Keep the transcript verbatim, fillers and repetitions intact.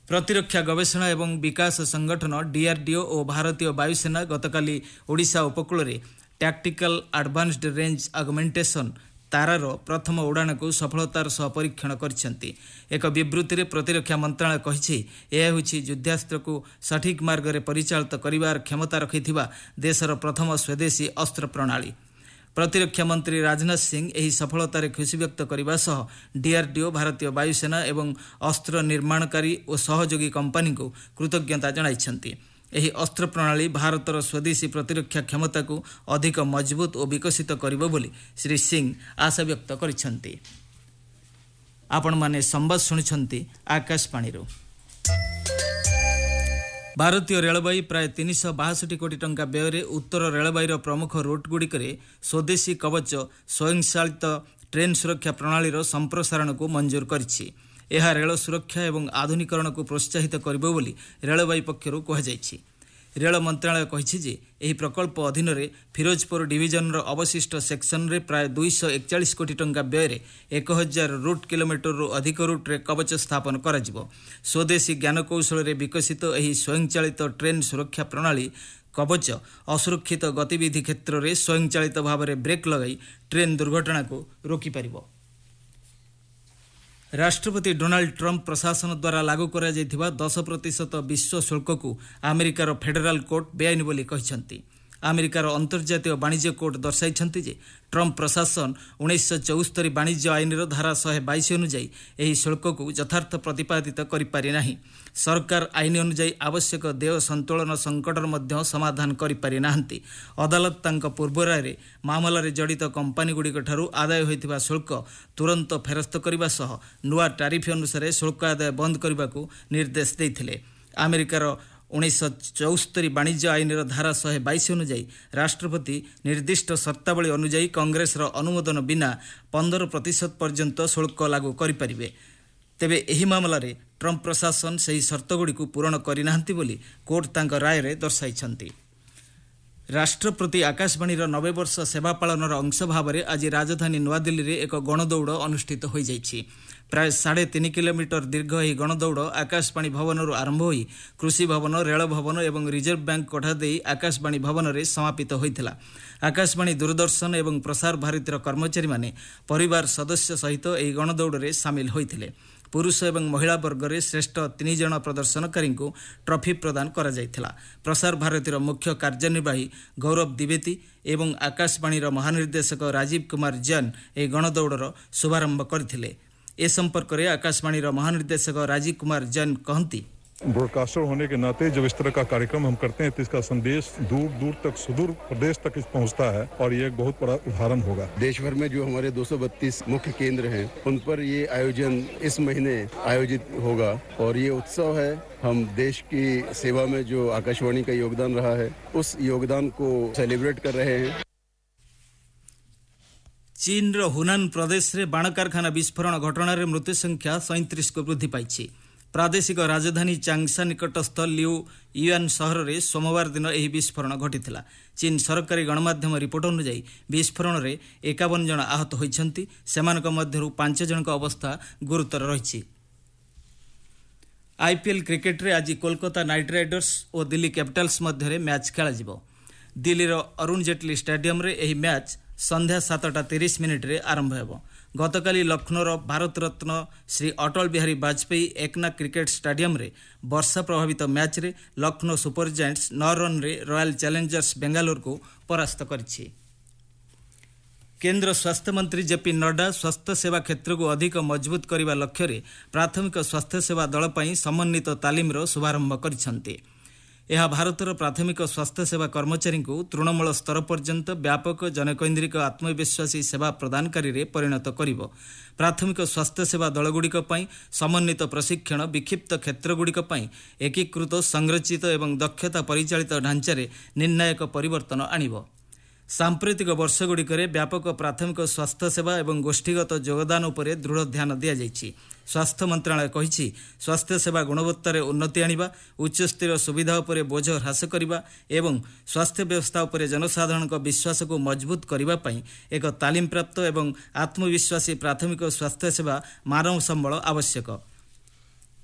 प्रतिरक्षा गवेषणा एवं विकास संगठन डीआरडीओ और भारतीय वायुसेना गतकाली ओडिशा उपकूल में टैक्टिकल एडवांस्ड रेंज ऑगमेंटेशन तारार प्रथम उड़ान को सफलतार सह परीक्षण करछंती। एक विवृत्ति में प्रतिरक्षा मंत्रालय कहिछि यह होछि युद्धास्त्र को सठिक मार्ग में परिचालित करिवार क्षमता रखिथिबा देशर प्रथम स्वदेशी अस्त्र प्रणाली। प्रतिरक्षा मंत्री राजनाथ सिंह एही सफलतार खुशी व्यक्त करने सह डीआरडीओ भारतीय वायुसेना एवं अस्त्र निर्माणकारी और सहयोगी कंपनी को कृतज्ञता जणाइछंती। एही अस्त्र प्रणाली भारतर स्वदेशी प्रतिरक्षा क्षमता को अधिक मजबूत और विकसित करिबो बोली श्री सिंह आशा व्यक्त करिछंती। आपण माने संवाद सुनिछंती आकाशवाणी रो। भारतीय रेलवाई प्राय तीन सौ बासठ कोटी टंका व्यय उत्तर रेलवाईर प्रमुख रूटगुड़िक स्वदेशी कवच स्वयंचालित ट्रेन सुरक्षा प्रणालीर संप्रसारण को मंजूर करिछि। यह रेल सुरक्षा एवं आधुनिकरण को प्रोत्साहित करिबो बोली रेलवाई पक्षरु कहाଯାଇଛି। रेल मंत्रालय कहिछि जे एही प्रकल्प अधीन रे फिरोजपुर डिविजन रो अवशिष्ट सेक्शन रे प्राय दो सौ इकतालीस कोटी टंका व्यय एक हजार रूट किलोमीटर रु अधिक रूट रे कवच स्थापन करा जिवो। स्वदेशी ज्ञानकौशल रे विकसित एही स्वयंचालित ट्रेन सुरक्षा प्रणाली कवच असुरक्षित गतिविधि क्षेत्र में स्वयंचालित भाव में ब्रेक लगाई ट्रेन दुर्घटना को रोकी पारिबो। राष्ट्रपति डोनाल्ड ट्रंप प्रशासन द्वारा लागू करा जायथिबा दस प्रतिशत विश्व शुल्क को अमेरिकार फेडरल कोर्ट बेआईन बोली कहिसंती। अमेरिकार अंतर्जातीय वाणिज्य कोर्ट दर्शाइछंती जे ट्रंप प्रशासन उन्नीस सौ चौहत्तर वाणिज्य आईनर धारा एक सौ बाईस अनुसार एही शुल्क को यथार्थ प्रतिपादित करि पारि नाही। सरकार आईन अनुसार आवश्यक देय संतुलन संकटर मध्य समाधान करि पारि नाहंती। अदालत तांका पूर्व राय मामला रे जड़ित कंपनी गुड़िक ठारू आदाय होइथिबा शुल्क तुरंत फेरस्त करिबा सह नुआ टारिफ अनुसार शुल्क आदाय बंद करने को निर्देश देइथिले। अमेरिकार उन्नीस सौ चौहत्तर वाणिज्य आईनर धारा एक सौ बाईस अनुसार राष्ट्रपति निर्दिष्ट शर्तावली अनुसार कांग्रेस अनुमोदन बिना पंद्रह प्रतिशत पर्यंत शुल्क लागू करिपारिबे। तेबे एही मामला रे ट्रंप प्रशासन सही शर्तगुड़ी को पूरण करिनाहंती बोली कोर्ट तांका राय रे दर्शाइछंती। राष्ट्रपति आकाशवाणीर नबे वर्ष सेवा पालनर अंश भाव में आज राजधानी नुआदिल्ली रे एक गणदौड़ अनुष्ठित हो जाइछि। प्राय साढ़े तीन किलोमीटर दीर्घ यह गणदौड़ आकाशवाणी भवन आरंभ होई कृषि भवन रेल भवन एवं रिजर्व बैंक कोठा दे आकाशवाणी भवन में समापित होइथिला। आकाशवाणी दूरदर्शन एवं प्रसार भारतीर कर्मचारी माने परिवार सदस्य सहित यह गणदौड़ में सामिल होइथिले। पुरुष एवं महिला वर्ग में श्रेष्ठ तीन जन प्रदर्शनकारी को ट्रॉफी प्रदान करा जायथिला। प्रसार भारतीर मुख्य कार्यनिर्वाही गौरव द्विवेदी एवं आकाशवाणी महानिर्देशक राजीव कुमार जैन यह गणदौड़र शुभारंभ करथिले। ए संपर्क में आकाशवाणी महानिर्देशक राजीव कुमार जैन कहती, ब्रॉडकास्टर होने के नाते जब इस तरह का कार्यक्रम हम करते हैं तो इसका संदेश दूर दूर तक सुदूर प्रदेश तक पहुंचता है और ये एक बहुत बड़ा उदाहरण होगा। देश भर में जो हमारे दो सौ बत्तीस मुख्य केंद्र हैं उन पर ये आयोजन इस महीने आयोजित होगा और ये उत्सव है हम देश की सेवा में जो आकाशवाणी का योगदान रहा है उस योगदान को सेलिब्रेट कर रहे हैं। चीन रो हुनान प्रदेश रे बाण कारखाना विस्फोरण घटना रे मृत्यु संख्या सैंतीस को वृद्धि पाई। प्रादेशिक राजधानी चांगसा निकटस्थ लिउ युआन सहर में सोमवार दिन यह विस्फोरण घटिथिला। चीन सरकारी गणमाध्यम रिपोर्ट अनुसार विस्फोरण में इक्यावन जन आहत होइछंती। सेमानक मध्यरु पांच जनक अवस्था गुरुतर रहिछि। आईपीएल क्रिकेट रे आज कोलकाता नाइट राइडर्स और दिल्ली कैपिटल्स मध्य मैच खेला जिवो। दिल्लीर अरुण जेटली स्टेडियम रे यह मैच संध्या सातटा तीस मिनिट रे आरंभ हेबो। गतकाली लखनौर भारत रत्न श्री अटल बिहारी वाजपेयी एकना क्रिकेट स्टेडियम रे वर्षा प्रभावित मैच रे लखनऊ सुपर जायंट्स नौ रन रे रॉयल चैलेंजर्स बेंगालोर को परास्त करिछि। केंद्र स्वास्थ्य मंत्री जेपी नड्डा स्वास्थ्य सेवा क्षेत्र को अधिक मजबूत करने लक्ष्य रे प्राथमिक स्वास्थ्य सेवा दल पई समन्वित तालीम रो शुभारंभ करिसंती। यह भारतर प्राथमिक स्वास्थ्य सेवा कर्मचारी को तृणमूल स्तर पर्यंत व्यापक जनकैंद्रिक आत्मविश्वासी सेवा प्रदानकारी रे परिणत करिवो। प्राथमिक स्वास्थ्य सेवा दलगुड़िक पई समन्वित प्रशिक्षण विक्षिप्त क्षेत्रगुड़िक पई एकीकृत संरचित एवं दक्षता परिचालित ढांचारे निर्णायक परिवर्तन आनिबो। सांप्रतिक वर्षगुड़िक व्यापक प्राथमिक स्वास्थ्य सेवा एवं गोष्ठीगत योगदान उपरे दृढ़ ध्यान दिया जायछि। स्वास्थ्य मंत्रालय कहिछि स्वास्थ्य सेवा गुणवत्तार उन्नति आनिबा, उच्चस्तर सुविधा उपरे बोझ ह्रास करिबा एवं स्वास्थ्य व्यवस्था उपरे जनसाधारणक विश्वास को मजबूत करिबा पई एक तालीम प्राप्त एवं आत्मविश्वासी प्राथमिक स्वास्थ्य सेवा मानव संबल आवश्यक।